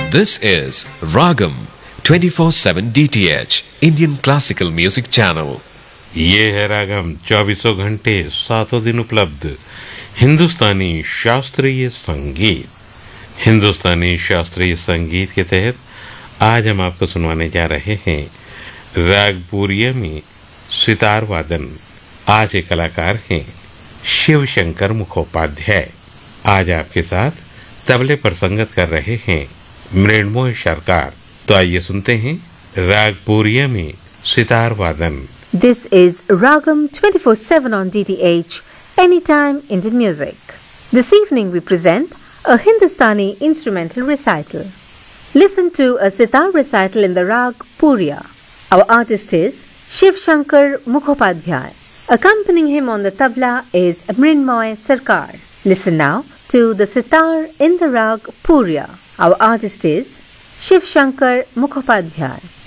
This is Ragam 24/7 DTH Indian Classical Music Channel. ये है रागम 24 घंटे 7 दिन उपलब्ध हिंदुस्तानी शास्त्रीय संगीत। हिंदुस्तानी शास्त्रीय संगीत के तहत आज हम आपको सुनवाने जा रहे हैं राग पूरिया में सितार वादन। आज के कलाकार हैं शिव शंकर मुखोपाध्याय। आज आपके साथ तबले पर संगत कर रहे हैं मृण्मय सरकार। तो आइए सुनते हैं राग पूरिया में सितार वादन। This is Ragam 24/7 on DTH, Anytime Indian Music. This evening we present a Hindustani instrumental recital. Listen to a sitar recital in the Rag Puriya. Our artist is Shiv Shankar Mukhopadhyay. Accompanying him on the tabla is Mrinmoy Sarkar. Listen now to the sitar in the Rag Puriya. Our artist is Shiv Shankar Mukhopadhyay.